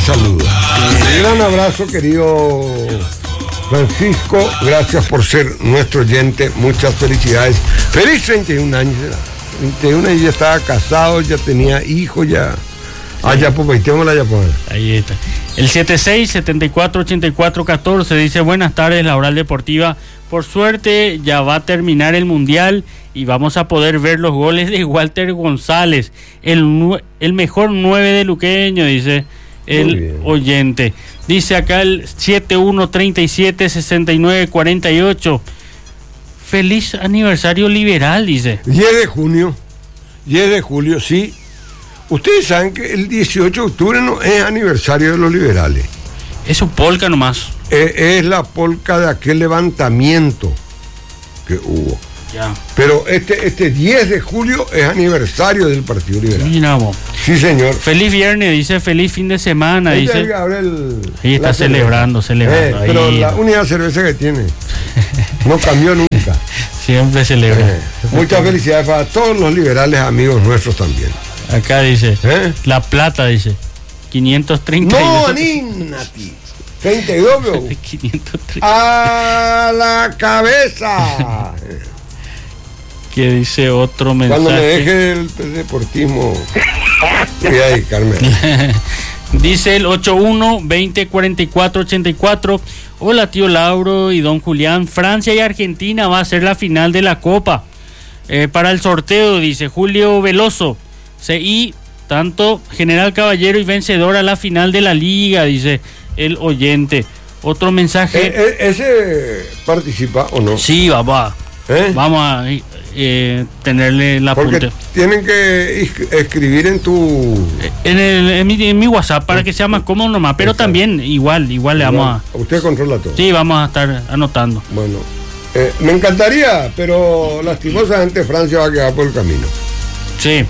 saluda. Un gran abrazo, querido Francisco. Gracias por ser nuestro oyente. Muchas felicidades. Feliz 31 años. 31 y ya estaba casado, ya tenía hijos, ya. Ya pues, ahí está. El 76-74-84-14 dice: buenas tardes, la Oral Deportiva. Por suerte ya va a terminar el Mundial y vamos a poder ver los goles de Walter González, el mejor 9 de Luqueño, dice el oyente. Dice acá el 7137-6948. Feliz aniversario liberal, dice. 10 de julio, sí. Ustedes saben que el 18 de octubre no es aniversario de los liberales. Es su polca nomás. Es la polca de aquel levantamiento que hubo. Ya. Pero este 10 de julio es aniversario del Partido Liberal. Mira vos. Sí, señor. Feliz viernes, dice, feliz fin de semana, dice. Ahí está celebrando. Pero la única cerveza que tiene no cambió nunca. Siempre celebra. Muchas felicidades para todos los liberales amigos nuestros también. Acá dice, La Plata, dice, 530. No, Ninati. 32, bro. 530. ¡A la cabeza! Que dice otro mensaje. Cuando me deje el deportismo, voy a dedicarme. Dice el 81-20-44-84. Hola, tío Lauro y don Julián. Francia y Argentina va a ser la final de la Copa. Para el sorteo, dice Julio Veloso. Y tanto General Caballero y vencedor a la final de la Liga, dice el oyente. Otro mensaje. ¿Ese participa o no? Sí, papá. Vamos a tenerle la punta. Tienen que escribir en mi WhatsApp para que sea más cómodo nomás, pero también igual le vamos a... Usted controla todo. Sí, vamos a estar anotando. Bueno, me encantaría, pero lastimosamente Francia va a quedar por el camino. Sí.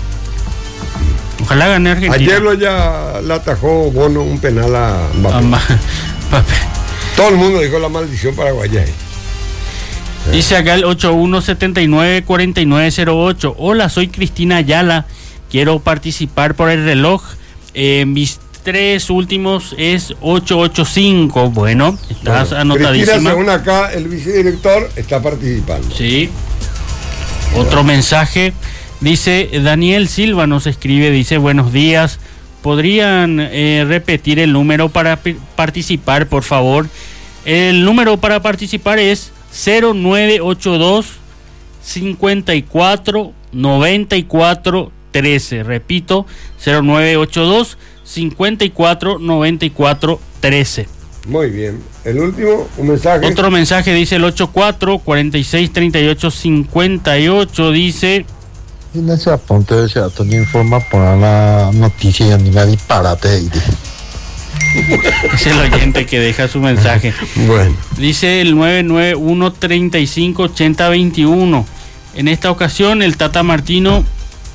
Ojalá gane Argentina. Ayer ya le atajó Bono un penal a Mbappé. Todo el mundo dijo la maldición paraguaya. Dice acá el 8179-4908. Hola, soy Cristina Ayala. Quiero participar por el reloj. Mis 3 últimos es 885. Bueno, estás anotadísima. Cristina, según acá, el vicedirector está participando. Sí. Otro mensaje. Dice Daniel Silva, nos escribe, dice: buenos días, ¿podrían repetir el número para participar, por favor? El número para participar es 0982 54 94 13. Repito, 0982 54 94 13. Muy bien. El último, un mensaje. Otro mensaje, dice el 84 46 38 58, dice... Ese apunte de Seattle no informa por la noticia y ni la disparate. Es el oyente que deja su mensaje. Bueno. Dice el 991 35 80 21. En esta ocasión el Tata Martino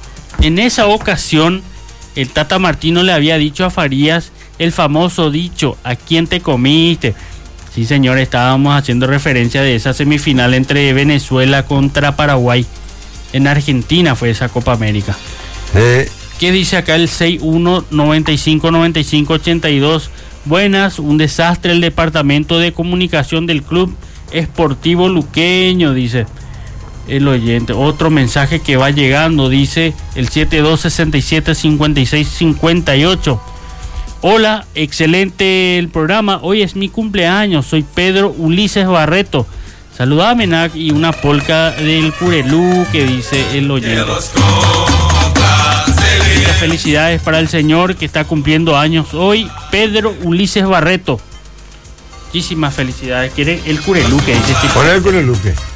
le había dicho a Farías el famoso dicho: ¿a quién te comiste? Sí, señor, estábamos haciendo referencia de esa semifinal entre Venezuela contra Paraguay. En Argentina fue esa Copa América. ¿Qué dice acá el 61 95 95 82? Buenas, un desastre el departamento de comunicación del Club Esportivo Luqueño, dice el oyente. Otro mensaje que va llegando, dice el 72 67 56 58. Hola, excelente el programa. Hoy es mi cumpleaños. Soy Pedro Ulises Barreto. Saludame, Nac, y una polca del Curelú, que dice el oyente. Muchas felicidades para el señor que está cumpliendo años hoy, Pedro Ulises Barreto. Muchísimas felicidades. Quiere el Curelú, que dice este. Pon el Curelú.